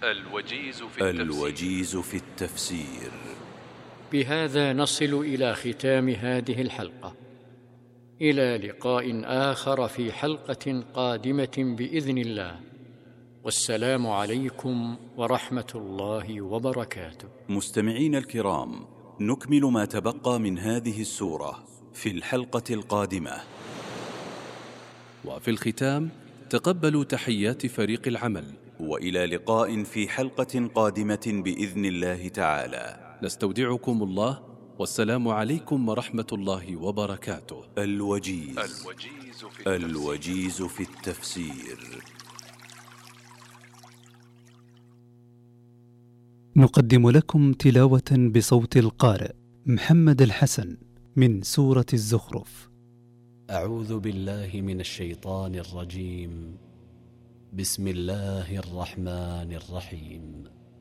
الوجيز في التفسير. بهذا نصل إلى ختام هذه الحلقة. إلى لقاء آخر في حلقة قادمة بإذن الله، والسلام عليكم ورحمة الله وبركاته. مستمعين الكرام، نكمل ما تبقى من هذه السورة في الحلقة القادمة. وفي الختام تقبلوا تحيات فريق العمل، وإلى لقاء في حلقة قادمة بإذن الله تعالى. نستودعكم الله، والسلام عليكم ورحمة الله وبركاته. الوجيز في التفسير. نقدم لكم تلاوة بصوت القارئ محمد الحسن من سورة الزخرف. أعوذ بالله من الشيطان الرجيم. بسم الله الرحمن الرحيم.